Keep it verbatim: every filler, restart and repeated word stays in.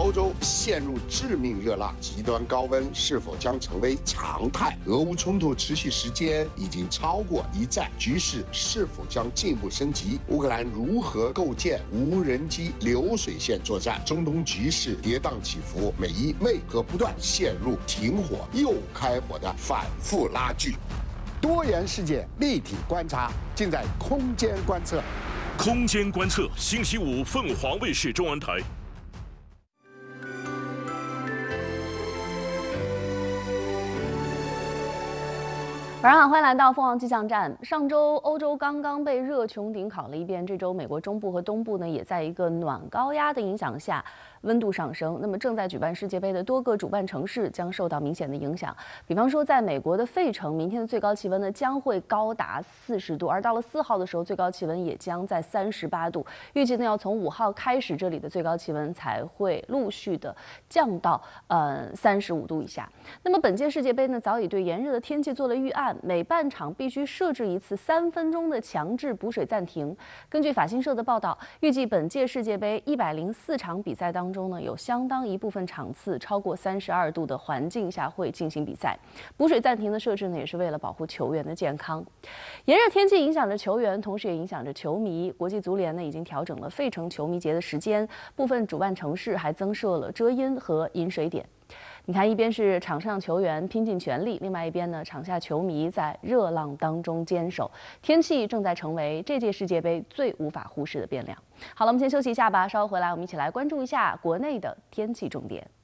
欧洲陷入致命热浪，极端高温是否将成为常态？俄乌冲突持续时间已经超过一战，局势是否将进一步升级？乌克兰如何构建无人机流水线作战？中东局势跌宕起伏，美伊为何不断陷入停火又开火的反复拉锯？多元世界立体观察，尽在空间观测。 空间观测，星期五凤凰卫视中文台。 晚上好，欢迎来到凤凰气象站。上周欧洲刚刚被热穹顶烤了一遍，这周美国中部和东部呢，也在一个暖高压的影响下，温度上升。那么正在举办世界杯的多个主办城市将受到明显的影响。比方说，在美国的费城，明天的最高气温呢将会高达四十度，而到了四号的时候，最高气温也将在三十八度。预计呢要从五号开始，这里的最高气温才会陆续的降到呃三十五度以下。那么本届世界杯呢，早已对炎热的天气做了预案。每半场必须设置一次三分钟的强制补水暂停。根据法新社的报道，预计本届世界杯一百零四场比赛当中呢，有相当一部分场次超过三十二度的环境下会进行比赛。补水暂停的设置呢，也是为了保护球员的健康。炎热天气影响着球员，同时也影响着球迷。国际足联呢已经调整了费城球迷节的时间，部分主办城市还增设了遮阴和饮水点。你看，一边是场上球员拼尽全力，另外一边呢，场下球迷在热浪当中坚守。天气正在成为这届世界杯最无法忽视的变量。好了，我们先休息一下吧，稍后回来我们一起来关注一下国内的天气重点。